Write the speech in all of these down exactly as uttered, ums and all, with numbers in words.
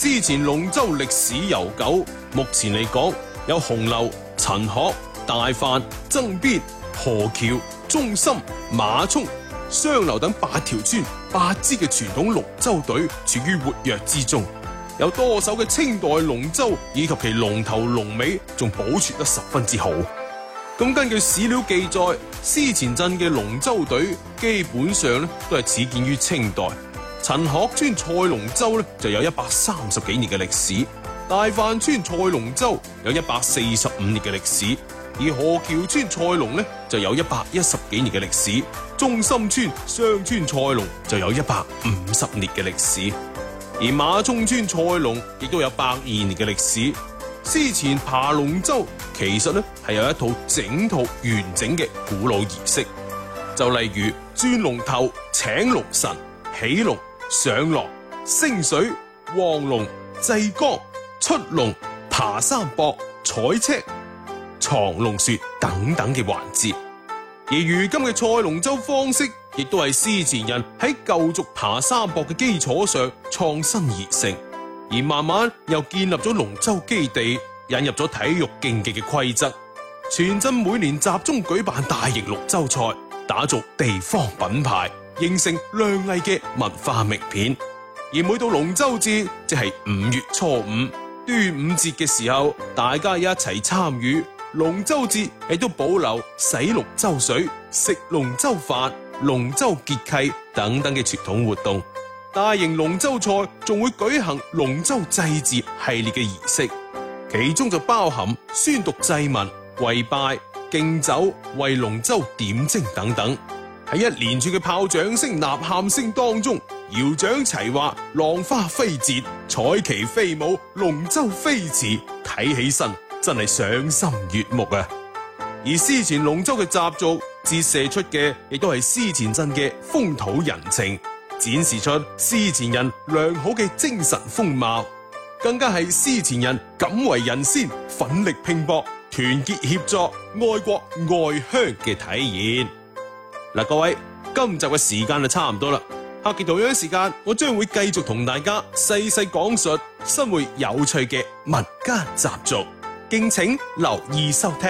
司前龍舟歷史悠久，目前嚟講有紅樓、陳殼、大範、曾邊、河橋、中心、馬涌、雙流等八條村八支嘅傳統龍舟隊處於活躍之中，有多艘嘅清代龍舟以及其龍頭龍尾仲保存得十分之好。咁根據史料記載，司前鎮嘅龍舟隊基本上咧都係始建於清代。陳殼村賽龍舟咧就有一百三十幾年嘅歷史，大範村賽龍舟有一百四十五年嘅歷史，而河橋村賽龍咧就有一百一十幾年嘅歷史，中心村雙村賽龍就有一百五十年嘅歷史，而馬涌村賽龍亦都有百二年嘅歷史。司前爬龍舟其實咧係有一套整套完整嘅古老儀式，就例如鑽龍頭、請龍神、起龍、上落、升水、旺龍、祭江、出龍、爬山膊、採車、藏龍船等等嘅環節。而如今嘅賽龍舟方式，亦都係司前人喺舊族爬山膊嘅基礎上創新而成。而慢慢又建立咗龍舟基地，引入咗體育競技嘅規則。全鎮每年集中舉辦大型龍舟賽，打造地方品牌，形成亮麗嘅文化名片。而每到龍舟節，即係五月初五、端午節嘅時候，大家一齊參與。龍舟節亦都保留洗龍舟水、食龍舟飯、龍舟結契等等嘅傳統活動。大型龍舟賽仲會舉行龍舟祭祀系列嘅儀式，其中就包含宣讀祭文、跪拜、敬酒、為龍舟點睛等等。喺一連串嘅炮仗聲、吶喊聲當中，搖槳齊劃，浪花飛折，彩旗飛舞，龍舟飛馳，睇起身真係賞心悅目啊！而司前龍舟嘅習俗折射出嘅，亦都係司前鎮嘅風土人情，展示出司前人良好嘅精神風貌，更加係司前人敢為人先、奮力拼搏、團結協作、愛國愛鄉嘅體現。嗱，各位，今集嘅時間就差唔多啦，下期同樣時間，我將會繼續同大家細細講述生活有趣嘅民間習俗，敬請留意收聽。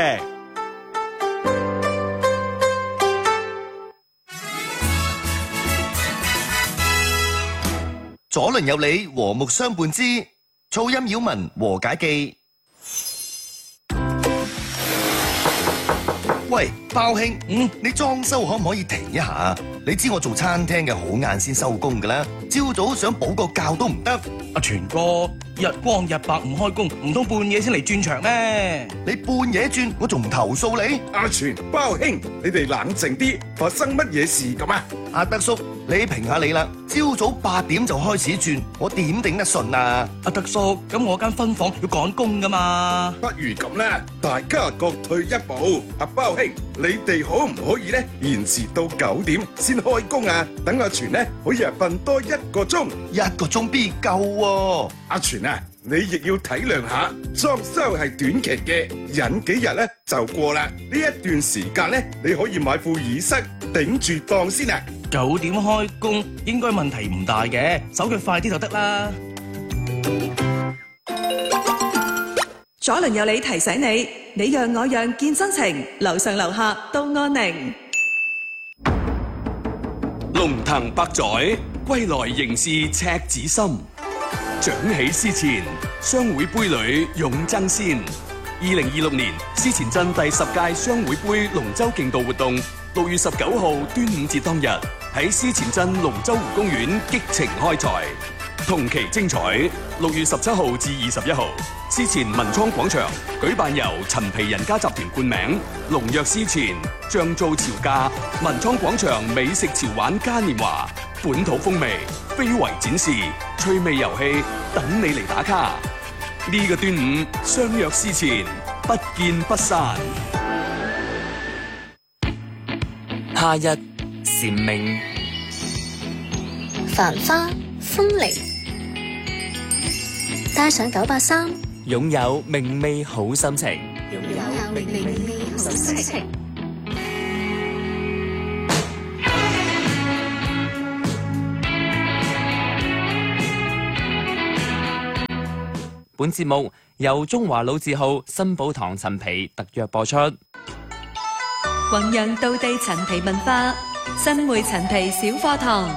左鄰右里，和睦相伴之噪音擾民和解記。喂，包兄，嗯，你裝修可唔可以停一下？你知我做餐廳嘅好晏先收工噶啦，朝早想補個覺都唔得。 阿全哥，日光日白唔開工，唔通半夜先嚟轉場咩？ 你半夜轉，我仲唔投訴你？ 阿全、包兄，你哋冷靜啲，發生乜嘢事咁啊？ 阿德叔，你評下你啦，朝早八點就開始轉，我點頂得順啊？ 阿德叔，咁我間分房要趕工噶嘛？ 不如咁啦，大家各退一步。阿包兄，你哋可唔可以咧延遲到九點先開工啊？等阿全咧可以啊瞓多一個鐘， 一個鐘必夠喎。 阿全啊，你亦要體諒下，裝修係短期嘅，忍幾日咧就過啦。呢一段時間咧，你可以買副耳塞頂住檔先啊。 九點開工應該問題唔大嘅，手腳快啲就得啦。 左鄰右里提醒你，你讓我讓見真情，樓上樓下都安寧。 龍騰百載，歸來仍是赤子心。長起司前，商會杯裏勇爭先。二零二六年司前鎮第十屆商會杯龍舟競渡活動，六月十九號端午節當日喺司前鎮龍舟湖公園激情開賽。同期精彩，六月十七號至二十一號，司前文倉廣場舉辦由陳皮人家集團冠名，龍躍司前，醬造潮價，文倉廣場美食潮玩嘉年華，本土風味，非遺展示，趣味遊戲，等你嚟打卡。呢個端午相約司前，不見不散。 夏日禪命， 繁花風鈴，帶上九八三， 擁有明媚好心情。 擁有明媚好心情。 本節目由中華老字號新寶堂陳皮特約播出。 弘揚道地陳皮文化，新會陳皮小課堂。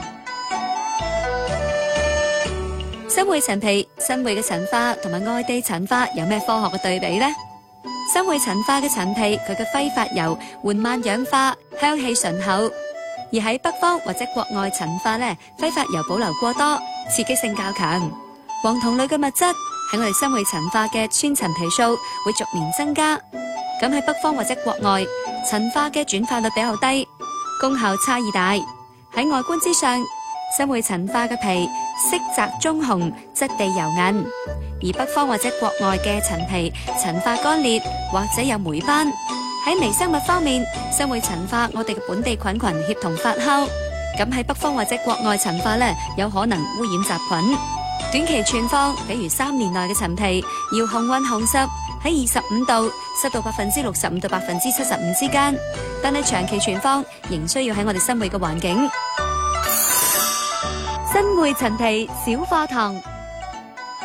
新會陳皮，新會嘅陳化同埋外地陳化有咩科學嘅對比呢？新會陳化嘅陳皮，佢嘅揮發油緩慢氧化，香氣醇厚；而喺北方或者國外陳化呢，揮發油保留過多，刺激性較強。黃酮類嘅物質喺我哋新會陳化嘅川陳皮素會逐年增加。咁喺北方或者國外，陳化嘅轉化率比較低，功效差異大。喺外觀之上，新會陳化嘅皮色澤棕紅，質地柔韌；而北方或者國外嘅陳皮陳化乾裂或者有霉斑。喺微生物方面，新會陳化我哋嘅本地菌群協同發酵，咁喺北方或者國外陳化呢，有可能污染雜菌。短期存放，比如三年內嘅陳皮，要控溫控濕喺二十五度，濕度百分之六十五到百分之七十五之間。但係長期存放，仍需要喺我哋新會嘅環境。 新會陳皮小課堂。